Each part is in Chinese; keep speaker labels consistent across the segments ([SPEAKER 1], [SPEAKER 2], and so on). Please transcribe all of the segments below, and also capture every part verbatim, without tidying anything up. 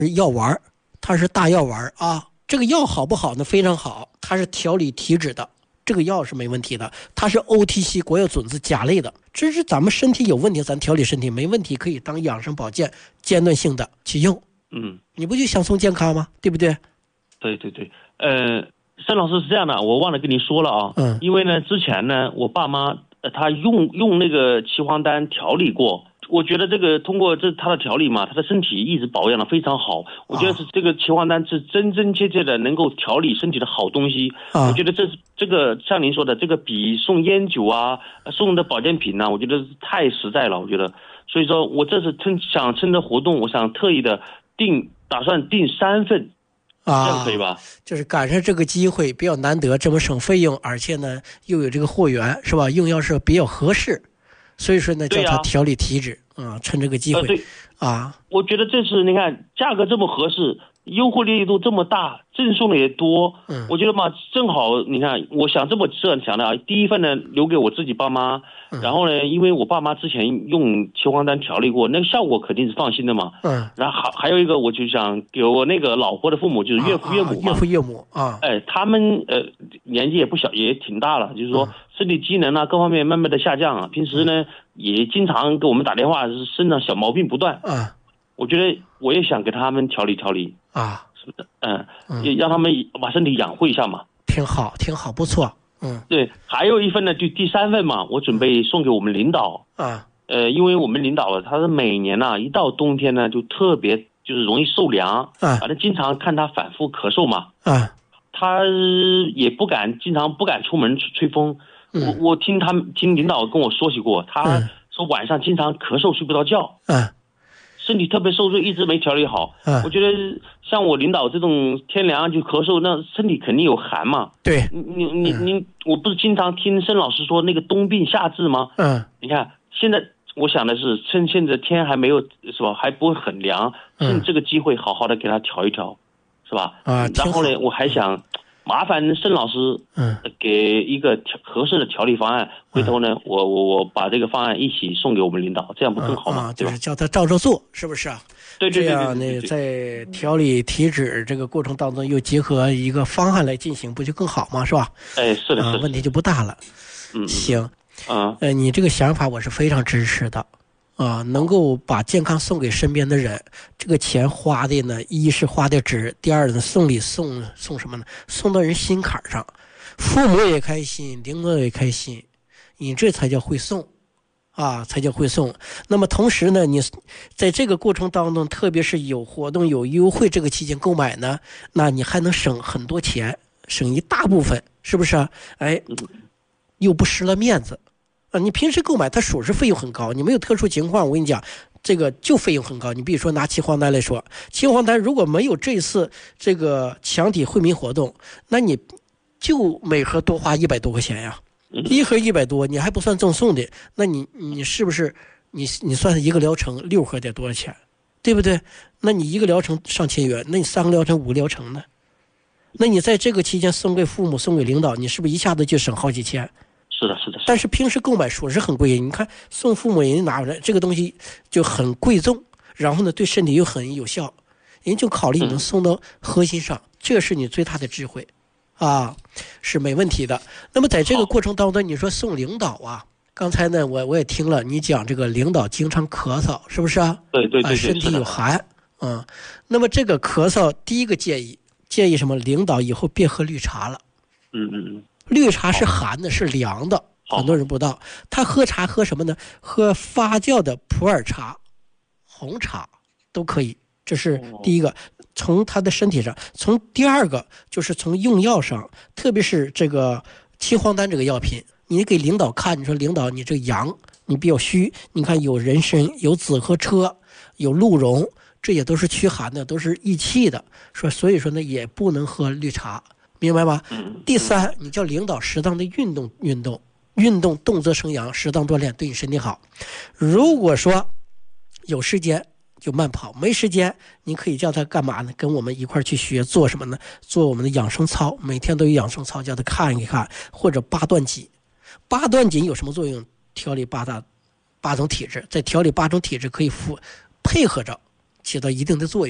[SPEAKER 1] 药丸，它是大药丸啊。这个药好不好呢？非常好，它是调理体脂的，这个药是没问题的，它是 O T C 国药种子钾类的，只是咱们身体有问题，咱调理身体没问题，可以当养生保健阶段性的去用。
[SPEAKER 2] 嗯，
[SPEAKER 1] 你不就想送健康吗？对不对？
[SPEAKER 2] 对对对，呃，申老师是这样的，我忘了跟你说了啊，
[SPEAKER 1] 嗯，
[SPEAKER 2] 因为呢，之前呢，我爸妈呃他用用那个岐黄丹调理过。我觉得这个通过这他的调理嘛，他的身体一直保养的非常好。我觉得是这个岐黄丹是真真切切的能够调理身体的好东西。
[SPEAKER 1] 啊、
[SPEAKER 2] 我觉得这是这个像您说的，这个比送烟酒啊、送的保健品呢、啊，我觉得太实在了。我觉得，所以说我这次趁想趁着活动，我想特意的订，打算订三份。啊，这样可以吧？
[SPEAKER 1] 就是赶上这个机会比较难得，这么省费用，而且呢又有这个货源，是吧？用药是比较合适。所以说呢，叫它调理体脂 啊, 啊，趁这个机会、呃、
[SPEAKER 2] 对
[SPEAKER 1] 啊。
[SPEAKER 2] 我觉得这次你看价格这么合适，优惠力度这么大，赠送的也多，嗯，我觉得嘛，正好你看，我想这么这样想的啊，第一份呢留给我自己爸妈，嗯、然后呢，因为我爸妈之前用岐黄丹调理过，那个效果肯定是放心的嘛，嗯，然后还还有一个，我就想给我那个老婆的父母，就是岳父岳母嘛，
[SPEAKER 1] 啊啊、岳父岳母啊，
[SPEAKER 2] 哎，他们呃年纪也不小，也挺大了，就是说。嗯，身体机能啊，各方面慢慢的下降啊。平时呢，也经常给我们打电话，身上小毛病不断。啊，我觉得我也想给他们调理调理啊，是不是？嗯，也让他们把身体养护一下嘛。
[SPEAKER 1] 挺好，挺好，不错。嗯，
[SPEAKER 2] 对，还有一份呢，就第三份嘛，我准备送给我们领导。啊，呃，因为我们领导他是每年呢、啊，一到冬天呢，就特别就是容易受凉。啊，反正经常看他反复咳嗽嘛。啊，他也不敢，经常不敢出门吹风。我我听他们听领导跟我说起过，他说晚上经常咳嗽睡不着觉，嗯，身体特别受罪，一直没调理好。嗯，我觉得像我领导这种天凉就咳嗽，那身体肯定有寒嘛。
[SPEAKER 1] 对，
[SPEAKER 2] 你你你，我不是经常听申老师说那个冬病夏治吗？嗯，你看现在我想的是趁现在天还没有是吧，还不会很凉，趁这个机会好好的给他调一调，是吧？啊，然后呢，我还想。麻烦申老师，嗯，给一个调合适的调理方案。回头呢，嗯、我我我把这个方案一起送给我们领导，这样不更好吗？
[SPEAKER 1] 啊，就是叫他照着做，是不是啊？
[SPEAKER 2] 对对对对。
[SPEAKER 1] 这样呢，在调理体脂这个过程当中，又结合一个方案来进行，不就更好吗？是吧？
[SPEAKER 2] 哎，是的，是的、
[SPEAKER 1] 啊，问题就不大了。
[SPEAKER 2] 嗯，
[SPEAKER 1] 行。
[SPEAKER 2] 啊，
[SPEAKER 1] 呃，你这个想法我是非常支持的。啊，能够把健康送给身边的人，这个钱花的呢，一是花的值，第二呢，送礼送送什么呢？送到人心坎上，父母也开心，领导也开心，你这才叫会送，啊，才叫会送。那么同时呢，你在这个过程当中，特别是有活动有优惠这个期间购买呢，那你还能省很多钱，省一大部分，是不是啊？哎，又不失了面子。啊，你平时购买它属实费用很高，你没有特殊情况，我跟你讲，这个就费用很高。你比如说拿岐黄丹来说，岐黄丹如果没有这次这个强体惠民活动，那你就每盒多花一百多块钱呀，一盒一百多，你还不算赠送的，那你你是不是你你算一个疗程六盒得多少钱，对不对？那你一个疗程上千元，那你三个疗程五个疗程呢？那你在这个期间送给父母送给领导，你是不是一下子就省好几千？
[SPEAKER 2] 是的，是的，
[SPEAKER 1] 但是平时购买属实很贵。你看送父母人家拿回来这个东西就很贵重，然后呢对身体又很有效，人就考虑你能送到核心上，嗯、这是你最大的智慧，啊，是没问题的。那么在这个过程当中，你说送领导啊，刚才呢我我也听了你讲这个领导经常咳嗽，是不是啊？
[SPEAKER 2] 对对 对, 对、啊，
[SPEAKER 1] 身体有寒，嗯，那么这个咳嗽第一个建议建议什么？领导以后别喝绿茶了。
[SPEAKER 2] 嗯嗯嗯。
[SPEAKER 1] 绿茶是寒的，是凉的，很多人不知道。他喝茶喝什么呢？喝发酵的普洱茶、红茶都可以。这是第一个，从他的身体上。从第二个就是从用药上，特别是这个岐黄丹这个药品，你给领导看，你说领导你这个阳，你比较虚，你看有人参、有紫河车、有鹿茸，这也都是驱寒的，都是益气的。说所以说呢，也不能喝绿茶。明白吗？第三，你叫领导适当的运动运动，运动动则生阳，适当锻炼对你身体好。如果说有时间就慢跑，没时间你可以叫他干嘛呢？跟我们一块去学做什么呢？做我们的养生操，每天都有养生操，叫他看一看，或者八段锦。八段锦有什么作用？调理八大八种体质，在调理八种体质可以辅配合着起到一定的作用。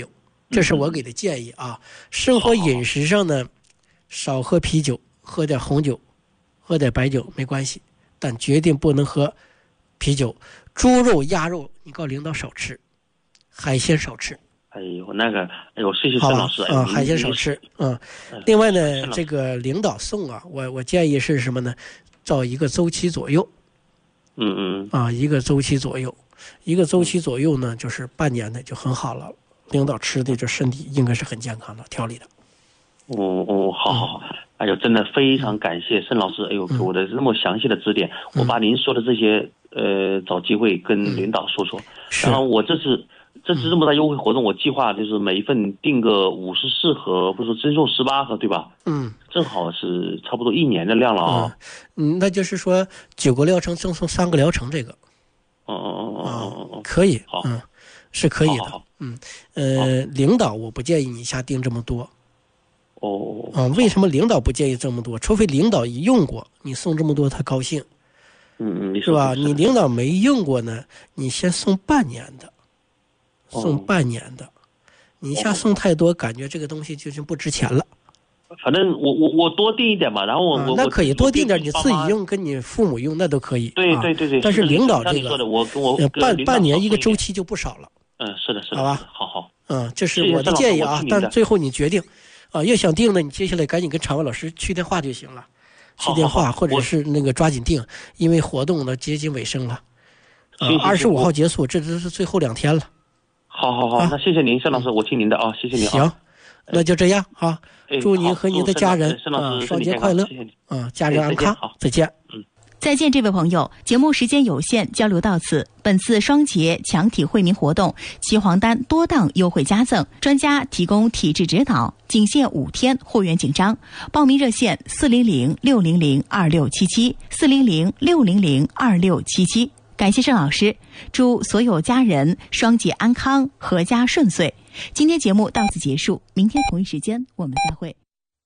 [SPEAKER 1] 这是我给的建议啊。生活饮食上呢，少喝啤酒，喝点红酒，喝点白酒没关系，但决定不能喝啤酒。猪肉、鸭肉，你告领导少吃，海鲜少吃。
[SPEAKER 2] 哎呦，那个，哎呦，谢谢陈老师。
[SPEAKER 1] 啊，海鲜少吃。嗯，另外呢，这个领导送啊，我我建议是什么呢？照一个周期左右。
[SPEAKER 2] 嗯嗯。
[SPEAKER 1] 啊，一个周期左右。一个周期左右呢，就是半年的就很好了。领导吃的这身体应该是很健康的，调理的。
[SPEAKER 2] 哦哦，好好好，哎呦，真的非常感谢盛老师，哎呦，给我的那么详细的指点，嗯、我把您说的这些呃，找机会跟领导说说。嗯、然后我这次这次这么大优惠活动，我计划就是每一份订个五十四盒，不是赠送十八盒，对吧？
[SPEAKER 1] 嗯，
[SPEAKER 2] 正好是差不多一年的量了啊。
[SPEAKER 1] 嗯，那就是说九个疗程赠送三个疗程，这个。
[SPEAKER 2] 哦哦哦哦哦，
[SPEAKER 1] 可以，
[SPEAKER 2] 好，
[SPEAKER 1] 嗯，是可以的，好好嗯，呃，领导我不建议你下订这么多，
[SPEAKER 2] 哦，
[SPEAKER 1] 啊，为什么领导不建议这么多？除非领导一用过，你送这么多他高兴，
[SPEAKER 2] 嗯嗯，
[SPEAKER 1] 是吧？你领导没用过呢，你先送半年的，送半年的，你一下送太多，感觉这个东西就是不值钱了。
[SPEAKER 2] 反正我我我多订一点吧，然后我、
[SPEAKER 1] 啊、
[SPEAKER 2] 我
[SPEAKER 1] 那可以多订点，你自己用跟你父母用那都可以。
[SPEAKER 2] 对对对对。
[SPEAKER 1] 啊、但是领导这个，
[SPEAKER 2] 的我跟我
[SPEAKER 1] 半半年一个周期就不少了。
[SPEAKER 2] 嗯，是的，是的。
[SPEAKER 1] 好吧，
[SPEAKER 2] 好好。
[SPEAKER 1] 嗯，这是我的建议啊，但最后你决定，啊，要想定呢，你接下来赶紧跟场外老师去电话就行了，去电话或者是那个抓紧定，因为活动呢接近尾声了，啊，二十五号结束，这只是最后两天了。
[SPEAKER 2] 好好好，啊、那谢谢您，盛老师，我听您的啊，谢谢您啊。
[SPEAKER 1] 行。那就这样啊，祝您和您的家人啊双节快乐啊，家人安康，再见。
[SPEAKER 2] 嗯，
[SPEAKER 3] 再见，这位朋友，节目时间有限，交流到此。本次双节强体惠民活动，齐黄丹多档优惠加赠，专家提供体质指导，仅限五天，货源紧张。报名热线：四零零六零零二六七七，四零零六零零二六七七。感谢盛老师，祝所有家人双节安康，阖家顺遂。今天节目到此结束，明天同一时间我们再会。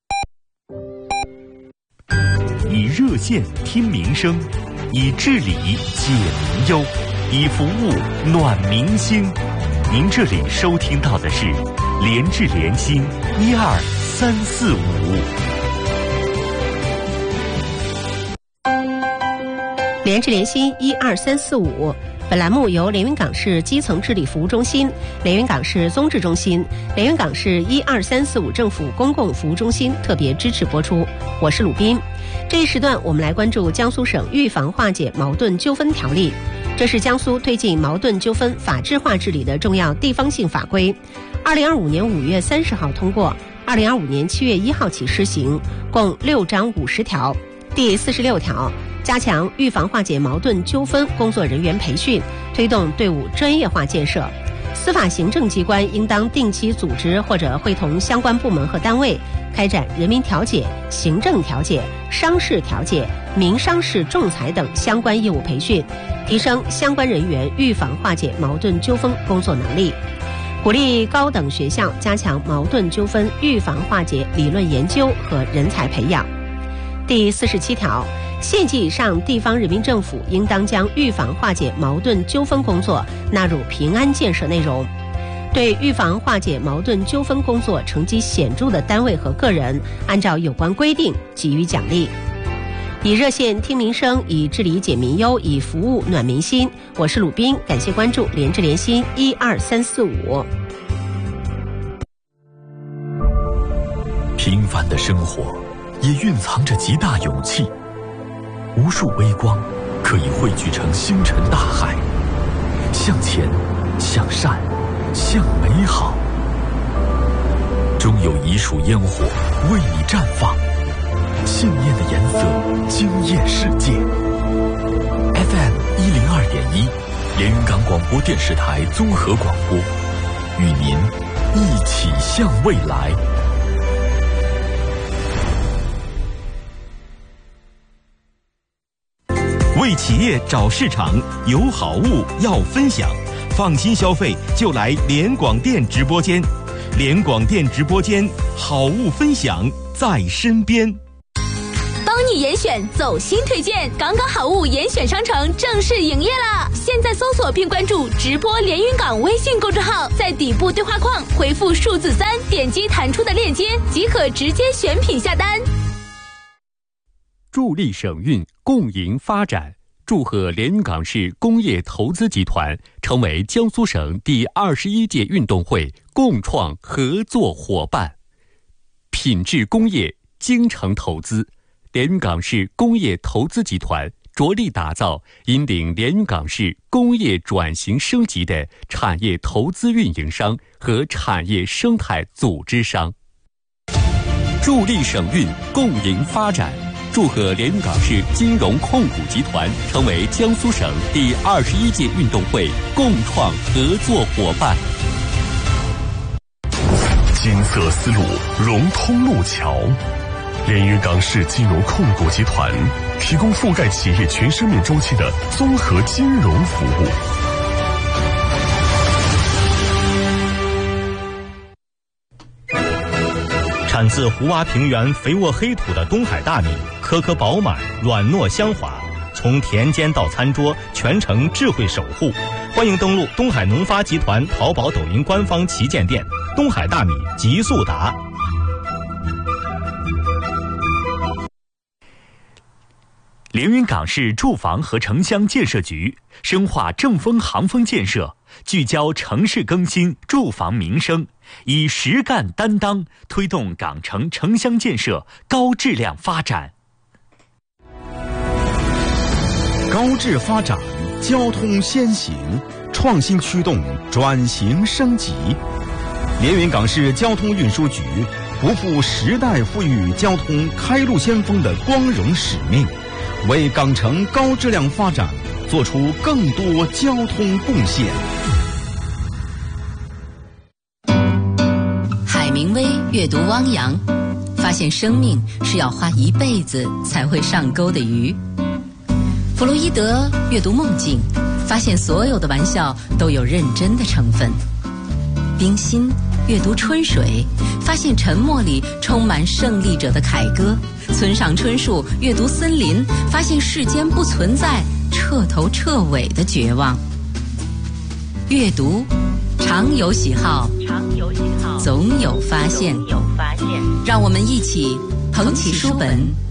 [SPEAKER 4] 以热线听民生，以治理解民忧，以服务暖民心。您这里收听到的是联治联心一二三四五。
[SPEAKER 5] 联治联心一二三四五，本栏目由连云港市基层治理服务中心、连云港市综治中心、连云港市一二三四五政府公共服务中心特别支持播出。我是鲁斌。这一时段我们来关注江苏省预防化解矛盾纠纷条例，这是江苏推进矛盾纠纷法治化治理的重要地方性法规。二零二五年五月三十号通过，二零二五年七月一号起施行，共六章五十条。第四十六条。加强预防化解矛盾纠纷工作人员培训，推动队伍专业化建设。司法行政机关应当定期组织或者会同相关部门和单位开展人民调解、行政调解、商事调解、民商事仲裁等相关业务培训，提升相关人员预防化解矛盾纠纷工作能力。鼓励高等学校加强矛盾纠纷预防化解理论研究和人才培养。第四十七条。县级以上地方人民政府应当将预防化解矛盾纠纷工作纳入平安建设内容，对预防化解矛盾纠纷工作成绩显著的单位和个人，按照有关规定给予奖励。以热线听民生，以治理解民忧，以服务暖民心。我是鲁斌，感谢关注联治联心一二三四五。
[SPEAKER 4] 平凡的生活也蕴藏着极大勇气。无数微光可以汇聚成星辰大海，向前，向善，向美好。终有一束烟火为你绽放，信念的颜色惊艳世界。F M 一零二点一，连云港广播电视台综合广播，与您一起向未来。为企业找市场，有好物要分享，放心消费就来联广电直播间。联广电直播间，好物分享在身边。
[SPEAKER 6] 帮你严选走心推荐，港港好物严选商城正式营业了！现在搜索并关注直播连云港微信公众号，在底部对话框回复数字三，点击弹出的链接即可直接选品下单。
[SPEAKER 4] 助力省运，共赢发展。祝贺连云港市工业投资集团成为江苏省第二十一届运动会共创合作伙伴。品质工业，精诚投资，连云港市工业投资集团着力打造引领连云港市工业转型升级的产业投资运营商和产业生态组织商。助力省运，共赢发展。祝贺连云港市金融控股集团成为江苏省第二十一届运动会共创合作伙伴。
[SPEAKER 7] 金色丝路融通路桥，连云港市金融控股集团提供覆盖企业全生命周期的综合金融服务。
[SPEAKER 8] 产自湖洼平原肥沃黑土的东海大米，颗颗饱满，软糯香滑，从田间到餐桌，全程智慧守护。欢迎登录东海农发集团淘宝、抖音官方旗舰店“东海大米极速达”。
[SPEAKER 4] 连云港市住房和城乡建设局深化正风行风建设，聚焦城市更新、住房民生，以实干担当推动港城城乡建设高质量发展。
[SPEAKER 9] 高质发展，交通先行，创新驱动转型升级。连云港市交通运输局不负时代赋予交通开路先锋的光荣使命，为港城高质量发展做出更多交通贡献。
[SPEAKER 10] 海明威阅读汪洋，发现生命是要花一辈子才会上钩的鱼。弗洛伊德阅读梦境，发现所有的玩笑都有认真的成分。冰心阅读春水，发现沉默里充满胜利者的凯歌。村上春树阅读森林，发现世间不存在彻头彻尾的绝望。阅读常有喜好，常有喜好，总有发现，有发现。让我们一起捧起书本，